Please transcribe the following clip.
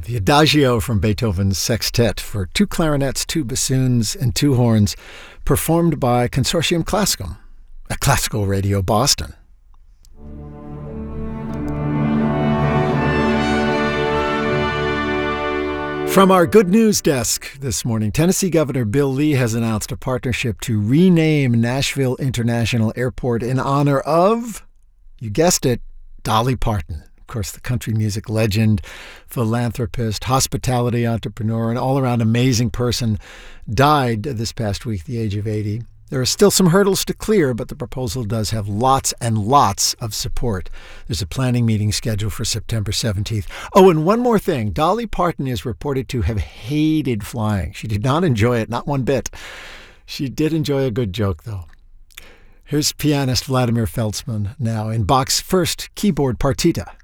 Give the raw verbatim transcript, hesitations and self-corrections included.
the Adagio from Beethoven's Sextet for two clarinets, two bassoons, and two horns, performed by Consortium Classicum at Classical Radio Boston. From our good news desk this morning, Tennessee Governor Bill Lee has announced a partnership to rename Nashville International Airport in honor of, you guessed it, Dolly Parton. Of course, the country music legend, philanthropist, hospitality entrepreneur, and all-around amazing person died this past week at the age of eighty. There are still some hurdles to clear, but the proposal does have lots and lots of support. There's a planning meeting scheduled for September seventeenth. Oh, and one more thing. Dolly Parton is reported to have hated flying. She did not enjoy it, not one bit. She did enjoy a good joke, though. Here's pianist Vladimir Feldsman now in Bach's first keyboard partita.